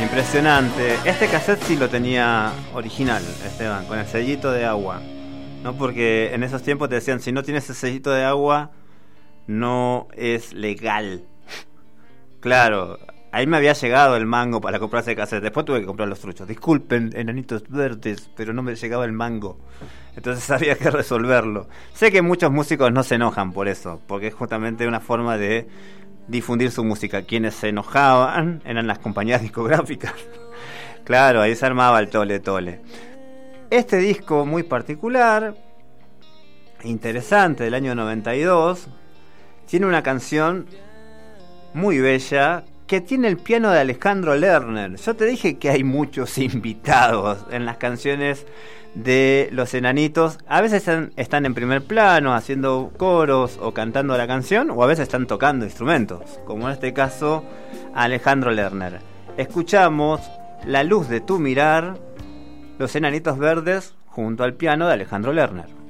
Impresionante. Este cassette sí lo tenía original, Esteban, con el sellito de agua. No, porque en esos tiempos te decían, si no tienes ese sellito de agua, no es legal. Claro, ahí me había llegado el mango para comprar ese cassette. Después tuve que comprar los truchos. Disculpen, enanitos verdes, pero no me llegaba el mango. Entonces había que resolverlo. Sé que muchos músicos no se enojan por eso, porque es justamente una forma de difundir su música. Quienes se enojaban eran las compañías discográficas. Claro, ahí se armaba el tole. Este disco muy particular, interesante, del año 92, tiene una canción muy bella que tiene el piano de Alejandro Lerner. Yo te dije que hay muchos invitados en las canciones de Los Enanitos. A veces están en primer plano haciendo coros o cantando la canción, o a veces están tocando instrumentos, como en este caso Alejandro Lerner. Escuchamos La luz de tu mirar, Los Enanitos Verdes junto al piano de Alejandro Lerner.